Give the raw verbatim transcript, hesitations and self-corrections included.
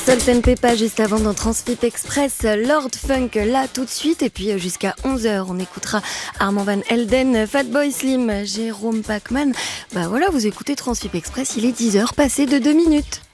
Salt and Peppa juste avant dans Transfip Express, Lord Funk là tout de suite, et puis jusqu'à onze heures on écoutera Armand Van Helden, Fatboy Slim, Jérôme Pacman. Bah voilà, vous écoutez Transfip Express, il est dix heures passé de deux minutes.